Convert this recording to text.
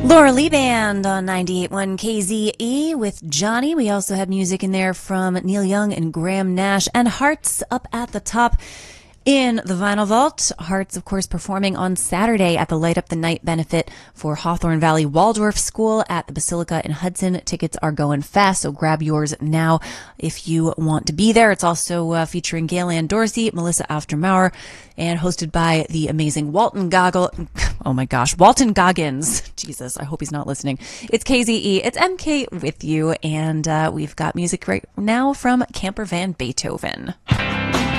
Laura Lee Band on 98.1 KZE with Johnny. We also have music in there from Neil Young and Graham Nash, and Hearts up at the top in the Vinyl Vault. Hearts, of course, performing on Saturday at the Light Up the Night benefit for Hawthorne Valley Waldorf School at the Basilica in Hudson. Tickets are going fast, so grab yours now if you want to be there. It's also featuring Gail Ann Dorsey, Melissa Aftermauer, and hosted by the amazing Walton Goggins. Jesus, I hope he's not listening. It's KZE, it's MK with you, and we've got music right now from Camper Van Beethoven.